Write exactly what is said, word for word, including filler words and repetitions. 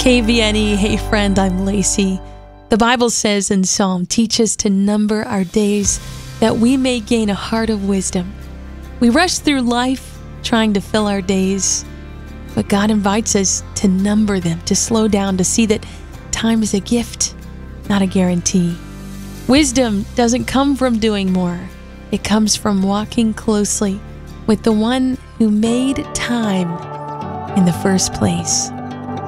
K V N E, hey friend, I'm Lacey. The Bible says in Psalm, teach us to number our days that we may gain a heart of wisdom. We rush through life trying to fill our days, but God invites us to number them, to slow down, to see that time is a gift, not a guarantee. Wisdom doesn't come from doing more. It comes from walking closely with the one who made time in the first place.